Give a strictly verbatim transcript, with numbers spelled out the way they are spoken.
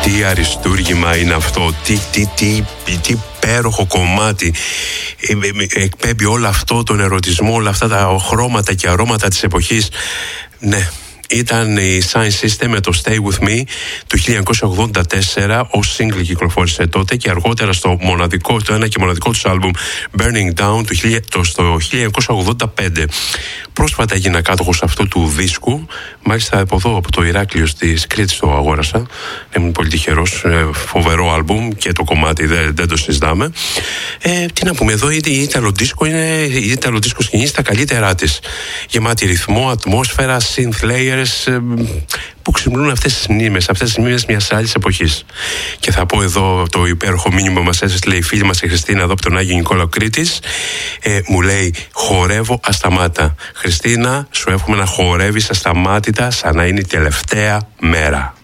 Τι αριστούργημα είναι αυτό, τι, τι, τι, τι υπέροχο κομμάτι. Εκπέμπει όλο αυτό τον ερωτισμό, όλα αυτά τα χρώματα και αρώματα της εποχής. Ναι, ήταν η Science System με το Stay With Me του χίλια εννιακόσια ογδόντα τέσσερα, ως single κυκλοφόρησε τότε, και αργότερα στο μοναδικό, το ένα και μοναδικό τους άλμπουμ Burning Down το, το, στο χίλια εννιακόσια ογδόντα πέντε. Πρόσφατα έγινα κάτοχος αυτού του δίσκου, μάλιστα από εδώ, από το Ηράκλειο της Κρήτης το αγόρασα. Ήμουν πολύ τυχερός, φοβερό άλμπουμ και το κομμάτι δεν, δεν το συζητάμε. Ε, τι να πούμε, εδώ η Ιταλοντίσκο είναι η Ιταλοντίσκο σκηνή στα καλύτερά της. Γεμάτη ρυθμό, ατμόσφαιρα, synth layers, που ξυπνούν αυτές τις μνήμες, αυτές τις μνήμες μιας άλλης εποχής. Και θα πω εδώ το υπέροχο μήνυμα που μας έστειλε η φίλη μας η Χριστίνα εδώ από τον Άγιο Νικόλαο Κρήτης. Ε, μου λέει, χορεύω ασταμάτητα. Χριστίνα, σου εύχομαι να χορεύεις ασταμάτητα σαν να είναι η τελευταία μέρα.